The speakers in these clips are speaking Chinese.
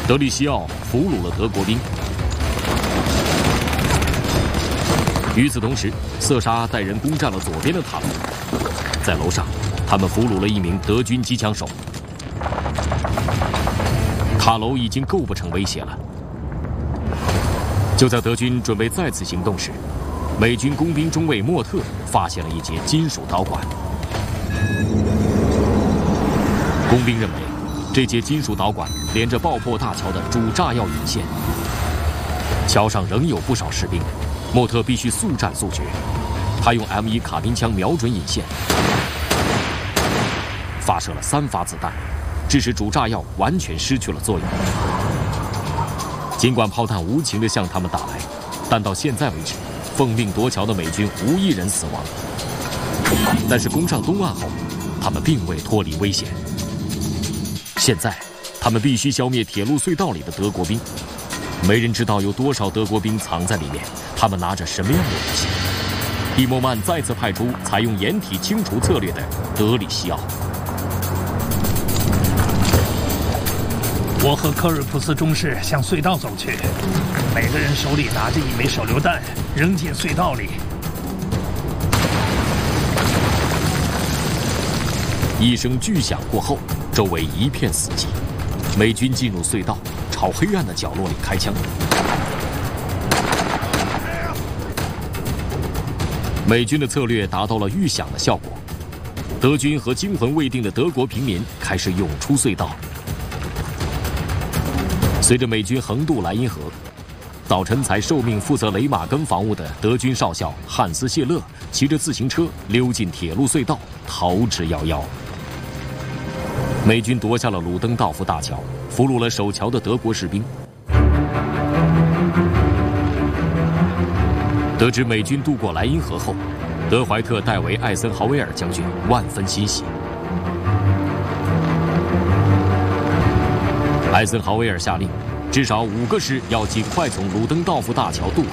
德里西奥俘虏了德国兵。与此同时，瑟莎带人攻占了左边的塔楼。在楼上，他们俘虏了一名德军机枪手。塔楼已经构不成威胁了。就在德军准备再次行动时，美军工兵中尉莫特发现了一节金属导管。工兵认为，这节金属导管连着爆破大桥的主炸药引线。桥上仍有不少士兵，莫特必须速战速决。他用 M1卡宾枪瞄准引线，发射了3发子弹，致使主炸药完全失去了作用。尽管炮弹无情地向他们打来，但到现在为止，奉命夺桥的美军无一人死亡。但是攻上东岸后，他们并未脱离危险。现在，他们必须消灭铁路隧道里的德国兵。没人知道有多少德国兵藏在里面，他们拿着什么样的武器。蒂莫曼再次派出采用掩体清除策略的德里西奥。 我和科尔普斯中士向隧道走去，每个人手里拿着一枚手榴弹，扔进隧道里。 一声巨响过后，周围一片死寂。美军进入隧道，朝黑暗的角落里开枪。美军的策略达到了预想的效果，德军和惊魂未定的德国平民开始涌出隧道。随着美军横渡莱茵河，早晨才受命负责雷马根防务的德军少校汉斯·谢勒骑着自行车溜进铁路隧道，逃之夭夭。美军夺下了鲁登道夫大桥，俘虏了守桥的德国士兵。得知美军渡过莱茵河后，德怀特·戴维·艾森豪威尔将军万分欣喜。艾森豪威尔下令，至少5个师要尽快从鲁登道夫大桥渡河。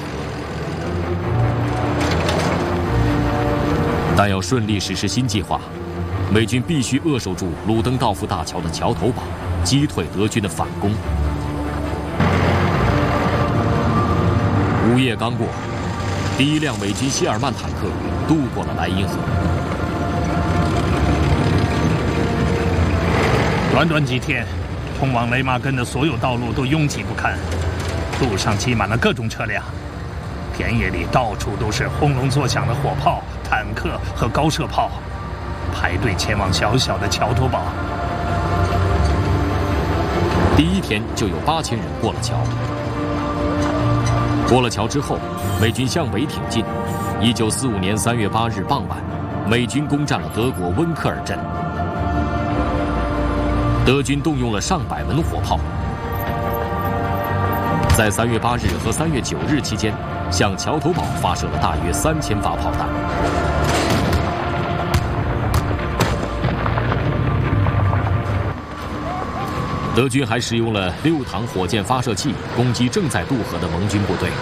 但要顺利实施新计划，美军必须扼守住鲁登道夫大桥的桥头堡，击退德军的反攻。午夜刚过，第一辆美军谢尔曼坦克渡过了莱茵河。 短短几天，通往雷马根的所有道路都拥挤不堪，路上挤满了各种车辆，田野里到处都是轰隆作响的火炮、坦克和高射炮，排队前往小小的桥头堡。 第一天就有8000人过了桥。过了桥之后，美军向北挺进。1945年3月8日傍晚，美军攻占了德国温克尔镇。德军动用了上百门火炮，在3月8日和3月9日期间，向桥头堡发射了大约3000发炮弹。德军还使用了6膛火箭发射器攻击正在渡河的盟军部队。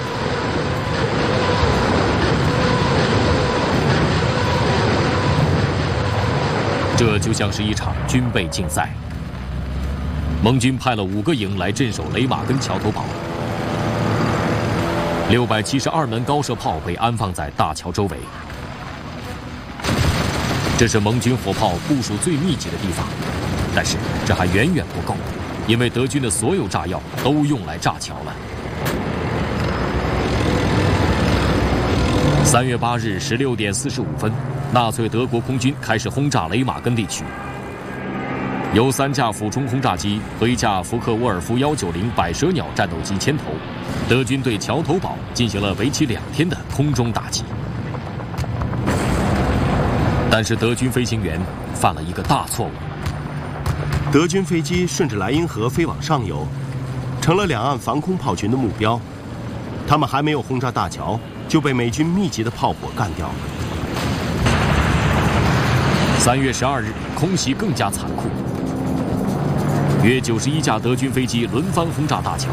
这就像是一场军备竞赛。盟军派了5个营来镇守雷马根桥头堡，672门高射炮被安放在大桥周围。这是盟军火炮部署最密集的地方，但是这还远远不够，因为德军的所有炸药都用来炸桥了。3月8日16点45分，纳粹德国空军开始轰炸雷马根地区。由3架俯冲轰炸机和1架福克沃尔夫190百蛇鸟战斗机牵头，德军对桥头堡进行了为期2天的空中打击。但是德军飞行员犯了一个大错误。 德军飞机顺着莱茵河飞往上游，成了两岸防空炮群的目标。他们还没有轰炸大桥，就被美军密集的炮火干掉了。 3月12日，空袭更加残酷，约91架德军飞机轮番轰炸大桥。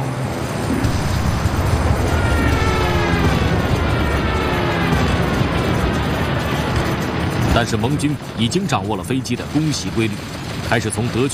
但是盟军已经掌握了飞机的攻袭规律，开始从德军